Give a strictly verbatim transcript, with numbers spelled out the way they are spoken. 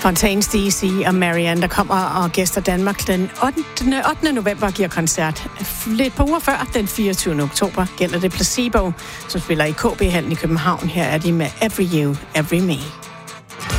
Fontaines D C og Marianne, der kommer og gæster Danmark den ottende november og giver koncert. Lidt par uger før, den fireogtyvende oktober, gælder det Placebo, som spiller i K B-hallen i København. Her er de med Every You, Every Me.